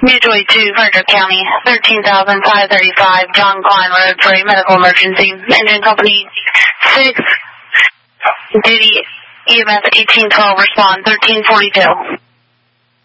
Mutually to Frederick County, 13,535 John Klein Road for a medical emergency. Engine company 6, duty EMS 1812, respond 1342.